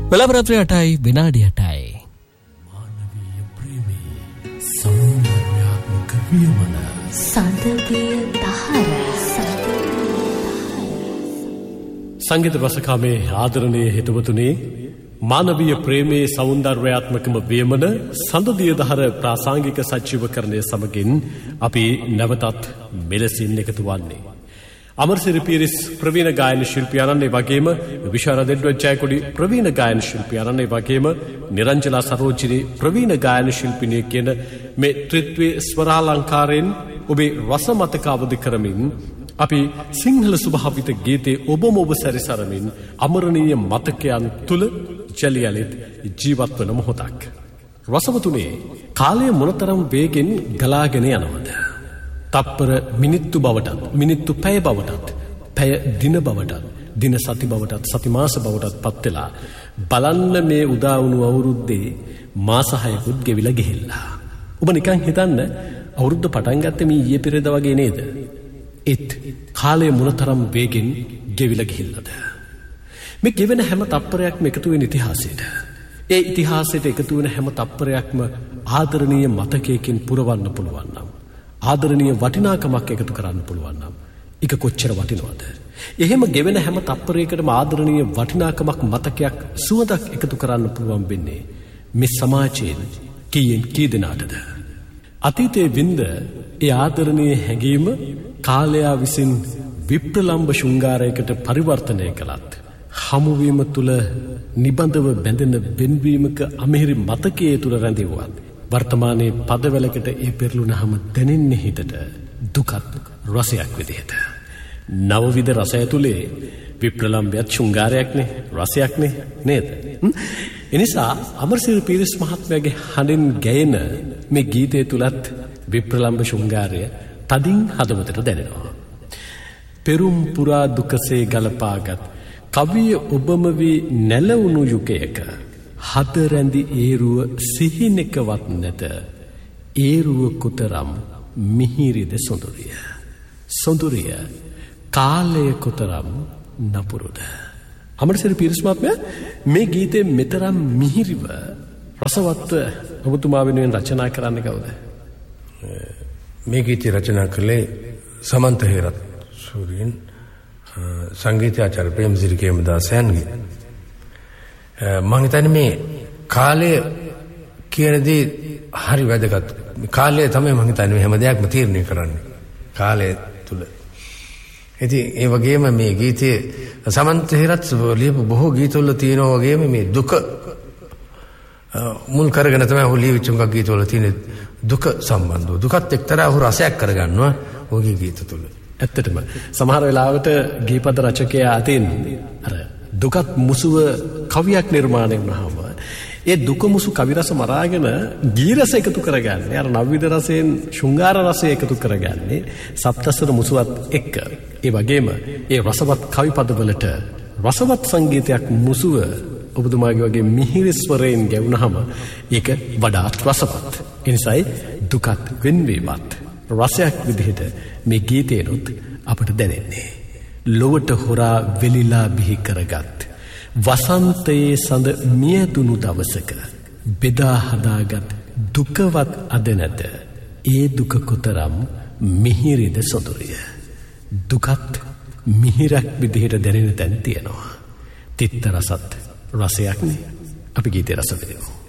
වෙලාවරත්‍රය 8යි විනාඩි 8යි. මානවීය ප්‍රේමී සෞන්දර්යාත්මක වියමන සඳගිය දහර සංගීත රසකාමේ ආදරණීය හිතවතුනි, මානවීය ප්‍රේමයේ සෞන්දර්යාත්මකම වියමන සඳදිය දහර ප්‍රාසංගික සජීවකරණය සමගින් අපි නැවතත් මෙලෙසින් එකතු වන්නේ. අමරසිරි පීරිස් ප්‍රවීණ ගායන ශිල්පියාණන්, ඒ වගේම විශාරද එඩ්වඩ් ජයකොඩි ප්‍රවීණ ගායන ශිල්පියාණන්, ඒ වගේම නිරංජලා සරෝජිනී ප්‍රවීණ ගායන ශිල්පිනිය කියන මේ ත්‍රිත්වයේ ස්වරාලංකාරයෙන් ඔබේ රස මතක අවදි කරමින් අපි සිංහල ස්වභාවිත ගීතේ ඔබම ඔබ සැරිසරමින් අමරණීය මතකයන් තුල ජලියලිත් ජීවත් වන මොහොතක්. රසවතුනේ, කාලය මොනතරම් වේගෙන් ගලාගෙන යනවද? තප්පර මිනිත්තු බවටත්, මිනිත්තු පැය බවටත්, පැය දින බවටත්, දින සති බවටත්, සති මාස බවටත් පත් වෙලා බලන්න මේ උදා වුණු අවුරුද්දේ මාස 6කුත් ගෙවිලා ගිහිල්ලා. ඔබ නිකන් හිතන්න, අවුරුද්ද පටන් ගත්තේ මේ ඊයේ පෙරේද වගේ නේද? ඒත් කාලය මොනතරම් වේගෙන් ගෙවිලා ගිහිල්ලාද? මේ ගෙවෙන හැම තප්පරයක්ම එකතු වෙන ඉතිහාසයට. ඒ ඉතිහාසයට එකතු වෙන හැම තප්පරයක්ම ආදරණීය මතකයකින් පුරවන්න පුළුවන් නම්, ආදරණීය වටිනාකමක් එකතු කරන්න පුළුවන් නම්, ඒක කොච්චර වටිනවද? එහෙම ගෙවෙන හැම තප්පරයකටම ආදරණීය වටිනාකමක්, මතකයක්, සුවඳක් එකතු කරන්න පුළුවන් වෙන්නේ මේ සමාජයෙන් කී දෙනාටද? අතීතයේ වින්ද ඒ ආදරණීය හැඟීම කාලය විසින් විප්‍රලම්භ ශෘංගාරයකට පරිවර්තනය කළත්, හමුවීම තුළ නිබඳව බැඳෙන වෙන්වීමක අමිහිරි මතකයේ තුළ රැඳෙවුවත්, වර්තමානයේ පදවැලකට ඒ පෙරළුනහම දැනෙන්නේ හිතට දුකත් රසයක් විදිහට. නවවිධ රසය තුලේ විප්‍රලම්භයත් ශෘංගාරයක්නේ, රසයක්නේ නේද? එනිසා අමරසිරි පීරිස් මහත්මයාගේ හඬෙන් ගැයෙන මේ ගීතය තුලත් විප්‍රලම්භ ශෘංගාරය තදින් හදවතට දැනෙනවා. පෙරුම් පුරා දුකසේ ගලපාගත් කවිය ඔබම වී නැලවුණු යුගයක හද රැඳි ඒරුව සිහිනෙකවත් නැත. ඒරුව කොතරම් මිහිරිද සොඳුරිය. සොඳුරිය කාලය කොතරම් නපුරුද. අමරසිරි පීරිස් මහත්මයා මේ ගීතේ මෙතරම් මිහිරිව රසවත්ව ඔබතුමා වෙනුවෙන් රචනා කරන්නේ කවුද? මේ ගීතය රචනා කළේ සමන්ත හේරත් සූරීන්, සංගීතාචාර්ය ප්‍රේමසිරි කේමදාසයන්ගේ. මම හිතන්නේ මේ කාලය කියන දේ හරි වැදගත්. කාලය තමයි මම හිතන්නේ මේ හැම දෙයක්ම තීරණය කරන්නේ කාලය තුල. ඉතින් ඒ වගේම මේ ගීතයේ සමන්ත හේරත් ලියපු බොහෝ ගීතවල තියෙනවා වගේම මේ දුක මුල් කරගෙන තමයි ඔහු ලියවිච්ච උඟක් ගීතවල තියෙන දුක සම්බන්ධව. දුකත් එක්තරා ඔහු රසයක් කරගන්නවා ඔහුගේ ගීත තුල. ඇත්තටම සමහර වෙලාවට ගීපද රචකයා අතින් අර දුකත් මුසුව කවියක් නිර්මාණය වුණාම ඒ දුක මුසු කවි රස මරාගෙන ගී රස එකතු කරගන්නේ, අර නවවිධ රසයෙන් ශෘංගාර රසය එකතු කරගන්නේ සප්තස්වර මුසුවත් එක්ක. ඒ වගේම ඒ රසවත් කවි පදවලට රසවත් සංගීතයක් මුසුව ඔබතුමාගේ වගේ මිහිරි ස්වරයෙන් ගැවුනහම ඒක වඩාත් රසවත්. එනිසායි දුකත් වෙන්වීමත් රසයක් විදිහට මේ ගීතේනොත් අපට දැනෙන්නේ. ලොවට හොරා වෙලිලා බිහි කරගත් වසන්තයේ සඳ මියදුණු දවසක බෙදා හදාගත් දුකවත් අද නැත. ඒ දුක කොතරම් මිහිරිද සොඳුරිය. දුකත් මිහිරක් විදිහට දැනෙන තැන් තියෙනවා. තිත්ත රසත් රසයක්නේ. අපි ගීතේ රස විඳිනවා.